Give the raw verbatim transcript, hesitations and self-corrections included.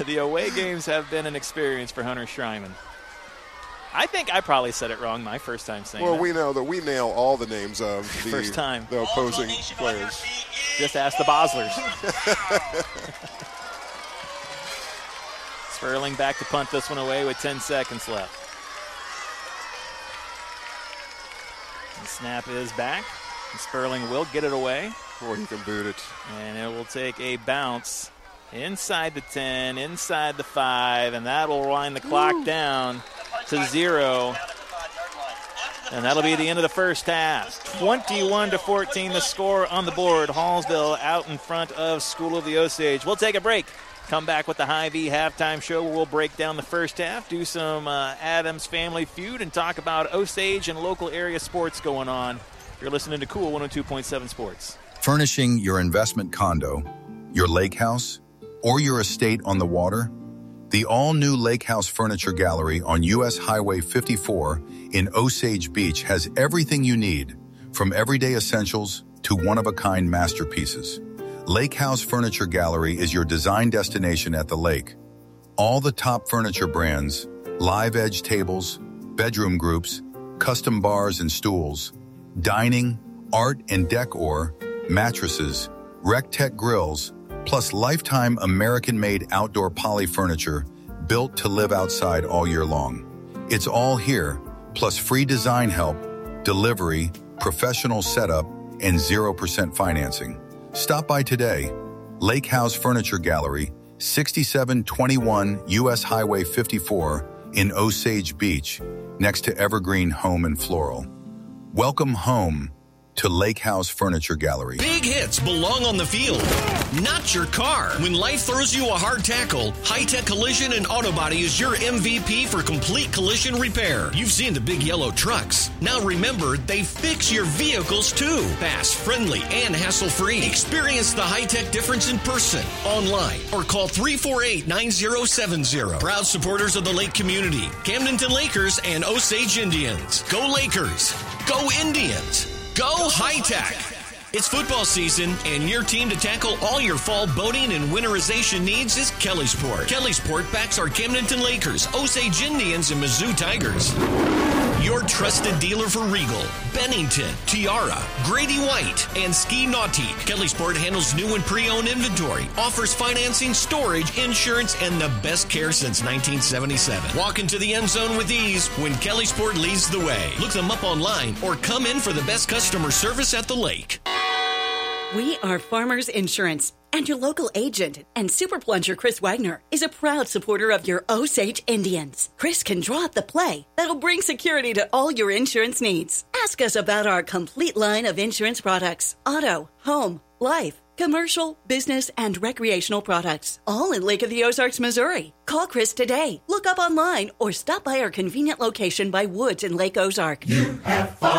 The away games have been an experience for Hunter Schreiman. I think I probably said it wrong my first time saying well, that. Well, we know that we nail all the names of the, first time. the opposing players. Just ask the Boslers. Sperling back to punt this one away with ten seconds left. The snap is back. And Sperling will get it away. Boy, he can boot it. And it will take a bounce inside the ten, inside the five, and that will wind the clock Woo. down to zero. And that'll be the end of the first half. twenty-one to fourteen, the score on the board. Hallsville out in front of School of the Osage. We'll take a break. Come back with the Hy-Vee halftime show where we'll break down the first half, do some uh, Adams Family Feud, and talk about Osage and local area sports going on. You're listening to Cool one oh two point seven Sports. Furnishing your investment condo, your lake house, or your estate on the water? The all-new Lake House Furniture Gallery on U S Highway fifty-four in Osage Beach has everything you need, from everyday essentials to one-of-a-kind masterpieces. Lake House Furniture Gallery is your design destination at the lake. All the top furniture brands, live edge tables, bedroom groups, custom bars and stools, dining, art and decor, mattresses, Rec-Tech grills, plus lifetime American-made outdoor poly furniture built to live outside all year long. It's all here, plus free design help, delivery, professional setup, and zero percent financing. Stop by today. Lake House Furniture Gallery, sixty-seven twenty-one U S Highway fifty-four in Osage Beach, next to Evergreen Home and Floral. Welcome home to Lake House Furniture Gallery. Big hits belong on the field, not your car. When life throws you a hard tackle, High Tech Collision and Auto Body is your M V P for complete collision repair. You've seen the big yellow trucks. Now remember, they fix your vehicles too. Fast, friendly, and hassle-free. Experience the High Tech difference in person, online, or call three four eight, nine zero seven zero. Proud supporters of the Lake community, Camdenton Lakers and Osage Indians. Go Lakers! Go Indians! Go High Tech! It's football season, and your team to tackle all your fall boating and winterization needs is Kellysport. Kellysport backs our Camdenton Lakers, Osage Indians, and Mizzou Tigers. Your trusted dealer for Regal, Bennington, Tiara, Grady White, and Ski Nautique. Kellysport handles new and pre-owned inventory, offers financing, storage, insurance, and the best care since nineteen seventy-seven. Walk into the end zone with ease when Kellysport leads the way. Look them up online or come in for the best customer service at the lake. We are Farmers Insurance, and your local agent and super plunger Chris Wagner is a proud supporter of your Osage Indians. Chris can draw up the play that'll bring security to all your insurance needs. Ask us about our complete line of insurance products: auto, home, life, commercial, business, and recreational products, all in Lake of the Ozarks, Missouri. Call Chris today, look up online, or stop by our convenient location by Woods in Lake Ozark. You have fun.